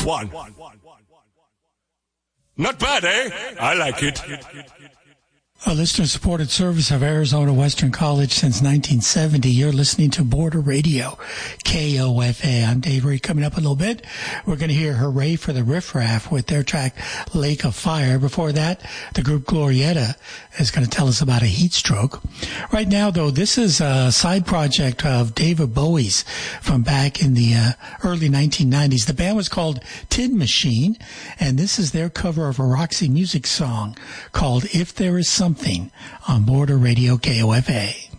Not bad, eh? I like it. A listener-supported service of Arizona Western College since 1970. You're listening to Border Radio, KOFA. I'm Dave Reed. Coming up in a little bit, we're going to hear Hooray for the Riff Raff with their track Lake of Fire. Before that, the group Glorietta is going to tell us about a heat stroke. Right now, though, this is a side project of David Bowie's from back in the early 1990s. The band was called Tin Machine, and this is their cover of a Roxy Music song called If There Is Something on Border Radio KOFA.